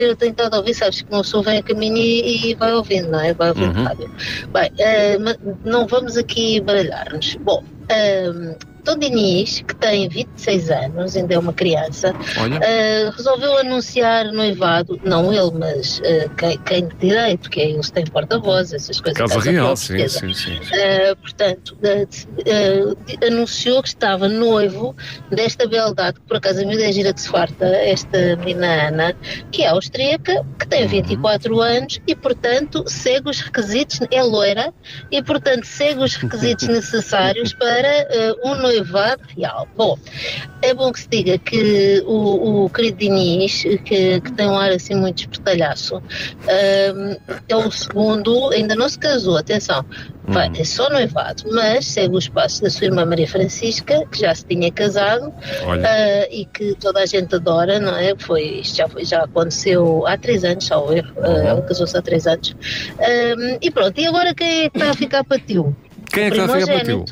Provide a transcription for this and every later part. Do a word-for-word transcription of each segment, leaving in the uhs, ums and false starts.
eu tenho estado a ouvir, sabes que uma pessoa vem a caminho e, e vai ouvindo, não é? Vai ouvindo Uhum. rádio. Bem, uh, não vamos aqui baralhar-nos. Bom, uh, Tom Diniz, que tem vinte e seis anos, ainda é uma criança, uh, resolveu anunciar noivado, não ele, mas uh, quem, quem de direito, que é eles têm porta-voz, essas coisas. Casa Real, sim, sim, sim. Uh, portanto, uh, uh, anunciou que estava noivo desta beldade, que por acaso a miúda é gira que se farta, esta menina Ana, que é austríaca, que tem vinte e quatro uhum. anos e, portanto, segue os requisitos, é loira, e, portanto, segue os requisitos necessários para uh, um noivado noivado real. Bom, é bom que se diga que o, o querido Diniz, que, que tem um ar assim muito espertalhaço, um, é o segundo, ainda não se casou, atenção, vai, é só noivado, mas segue os passos da sua irmã Maria Francisca, que já se tinha casado uh, e que toda a gente adora, não é? Foi, isto já, foi, já aconteceu há três anos, salvo erro, uh, ela casou-se há três anos. Um, e pronto, e agora quem é que está a ficar para tio? Quem é que está a ficar para tio?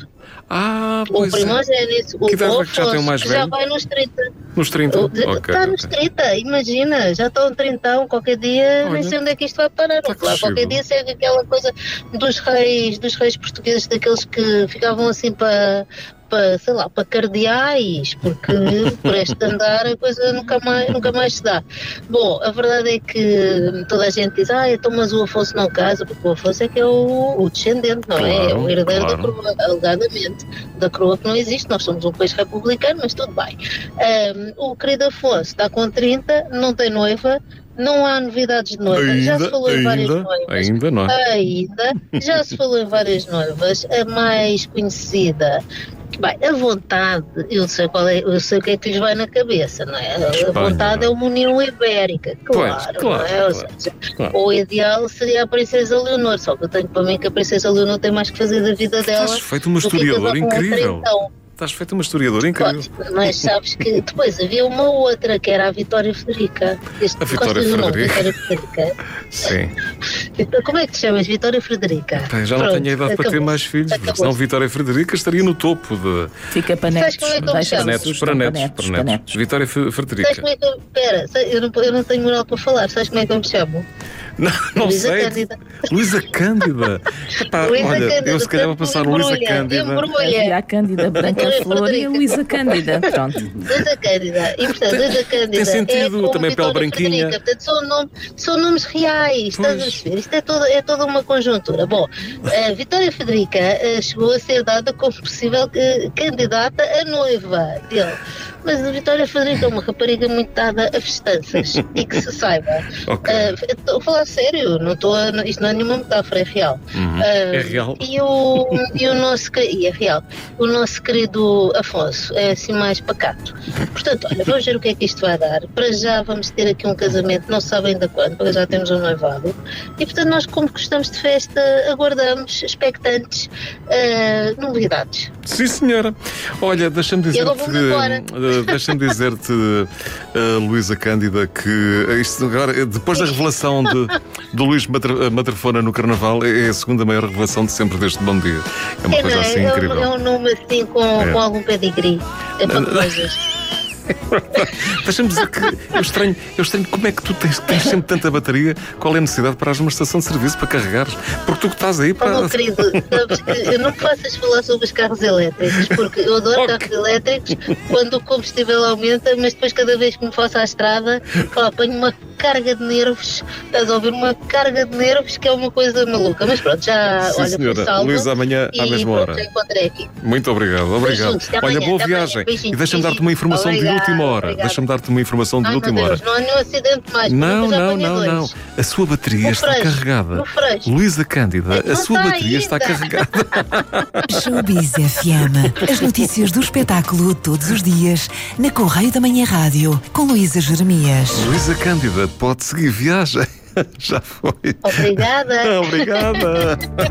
Ah, pois o primogênito, é. o que Afonso, já, tem o mais velho? Já vai nos trinta. Nos trinta? O, okay, está nos okay. trinta, imagina, já estão trinta, qualquer dia, Olha, nem sei onde é que isto vai parar. Tá lá, qualquer dia segue aquela coisa dos reis, dos reis portugueses, daqueles que ficavam assim para, para sei lá, para cardeais, porque por este andar a coisa nunca mais, nunca mais se dá. Bom, a verdade é que toda a gente diz, ah, então mas o Afonso não casa, porque o Afonso é que é o, o descendente, não é? Claro, É o herdeiro claro. da coroa, alegadamente, da coroa que não existe, nós somos um país republicano, mas tudo bem. Um, o querido Afonso está com trinta, não tem noiva, não há novidades de noiva, ainda, já se falou ainda, em várias noivas. Ainda não é? Ainda, já se falou em várias noivas, a mais conhecida. Bem, a vontade, eu sei, qual é, eu sei o que é que lhes vai na cabeça, não é? A Espanha, vontade não. é uma União Ibérica, claro, pois, claro, não é? Ou claro, seja, claro. o ideal seria a Princesa Leonor, só que eu tenho para mim que a Princesa Leonor tem mais que fazer da vida dela. Estás feito uma historiadora incrível. Estás feito uma historiadora incrível. Pode, mas sabes que depois havia uma outra, que era a Vitória Frederica. Este, a Vitória Frederica? Vitória Frederica. Sim. Então, como é que te chamas? Vitória Frederica? Pai, já Pronto, não tenho idade para ter mais filhos, porque senão Vitória Frederica estaria no topo de... Fica para netos. Como é que eu me chamo? Para netos, para netos, para netos. netos. Vitória Frederica. Sabes como é que eu... Pera, eu não, eu não tenho moral para falar. Sabes como é que eu me chamo? Não, não Luísa sei. Cândida. Luísa Cândida. Epá, Luísa olha, Cândida, eu se calhar vou passar Luísa Cândida. Havia a Cândida Branca Flor e a Luísa Cândida. Pronto. Luísa Cândida. E portanto, Luísa Cândida. Tem sentido, é também pele branquinha. Frederica. Portanto, são, nome, são nomes reais. Estás a perceber? Isto é toda, é toda uma conjuntura. Bom, a Vitória Frederica uh, chegou a ser dada como possível uh, candidata a noiva dele. Mas a Vitória Frederica é uma rapariga muito dada a festanças e que se saiba. Okay. Uh, estou a falar sério, não estou a, isto não é nenhuma metáfora, é real. Uhum. Uh, é real. E o, e o nosso e é real. O nosso querido Afonso é assim mais pacato. Portanto, olha, vamos ver o que é que isto vai dar. Para já vamos ter aqui um casamento, não se sabe ainda quando, porque já temos um noivado. E portanto, nós, como gostamos de festa, aguardamos, expectantes, uh, novidades. Sim, senhora. Olha, deixa-me dizer-te, uh, deixa-me dizer-te, uh, Luísa Cândida, que isto agora, depois da revelação de, do Luís Matrafona no Carnaval, é a segunda maior revelação de sempre deste Bom Dia. É uma é, coisa assim é, incrível. É um nome assim com, é. com algum pedigree. É para coisas. Deixa-me dizer que eu estranho, eu estranho como é que tu tens, tens sempre tanta bateria, qual é a necessidade para uma estação de serviço para carregares, porque tu que estás aí para... Oh, meu querido, sabes que eu não me faças falar sobre os carros elétricos, porque eu adoro okay. carros elétricos quando o combustível aumenta, mas depois cada vez que me faço à estrada, pá, apanho uma carga de nervos, estás a ouvir uma carga de nervos que é uma coisa maluca, mas pronto, já, sim, olha, senhora. Luís, amanhã à mesma hora. Já encontrei aqui. Muito obrigado, obrigado. Juntos, olha, amanhã, boa viagem. Beijinho, e deixa-me dar-te uma informação obrigado, de última hora. Deixa-me dar-te uma informação de Ai, última hora. Não há nenhum acidente mais. Não, não, não, não. A sua bateria está carregada. Luísa Cândida, a sua bateria está carregada. Showbiz F M. As notícias do espetáculo todos os dias na Correio da Manhã Rádio com Luísa Jeremias. Luísa Cândida, pode seguir viagem. Já foi. Obrigada. Obrigada.